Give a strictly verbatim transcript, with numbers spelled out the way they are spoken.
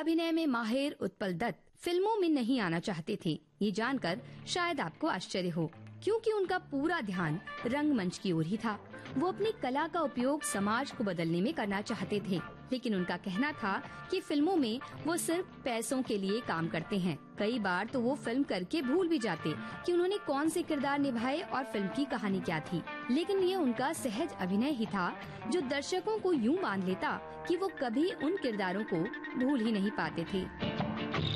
अभिनय में माहिर उत्पल दत्त फिल्मों में नहीं आना चाहते थे। ये जानकर शायद आपको आश्चर्य हो, क्योंकि उनका पूरा ध्यान रंगमंच की ओर ही था। वो अपनी कला का उपयोग समाज को बदलने में करना चाहते थे, लेकिन उनका कहना था कि फिल्मों में वो सिर्फ पैसों के लिए काम करते हैं। कई बार तो वो फिल्म करके भूल भी जाते कि उन्होंने कौन से किरदार निभाए और फिल्म की कहानी क्या थी। लेकिन ये उनका सहज अभिनय ही था जो दर्शकों को यूं बांध लेता कि वो कभी उन किरदारों को भूल ही नहीं पाते थे।